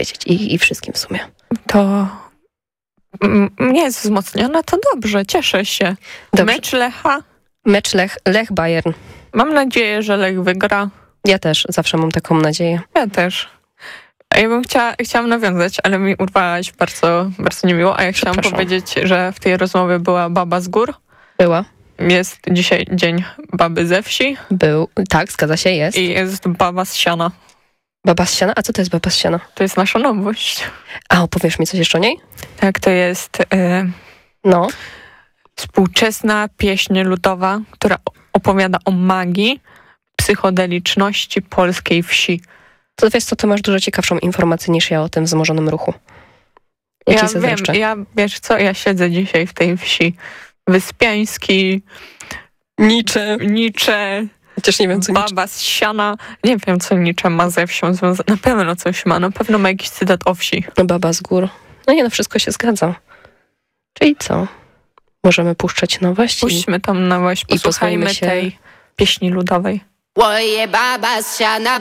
powiedzieć. I wszystkim w sumie. To nie jest wzmocnione, to dobrze, cieszę się. Dobrze. Mecz Lecha. Mecz Lech-Bayern. Mam nadzieję, że Lech wygra. Ja też zawsze mam taką nadzieję. Ja też. A ja bym chciałam nawiązać, ale mi urwałaś bardzo, bardzo niemiło. A ja chciałam powiedzieć, że w tej rozmowie była baba z gór. Była. Jest dzisiaj dzień baby ze wsi. Był. Tak, zgadza się, jest. I jest baba z siana. Baba z siana? A co to jest baba z siana? To jest nasza nowość. A opowiesz mi coś jeszcze o niej? Tak, to jest No. współczesna pieśń ludowa, która opowiada o magii, psychodeliczności polskiej wsi. To wiesz co, ty masz dużo ciekawszą informację niż ja o tym wzmożonym ruchu. Ja ci wiem, wiesz co, ja siedzę dzisiaj w tej wsi. Wyspiański, Nicze, chociaż nie wiem, co baba z siana. Nie wiem, co Nicze ma ze wsią związane. Na pewno coś ma. Na pewno ma jakiś cytat o wsi. Baba z gór. No nie, no wszystko się zgadza. Czyli co? Możemy puszczać nowości? Puśćmy tam nowość, posłuchajmy tej pieśni ludowej. Oje, baba z siana.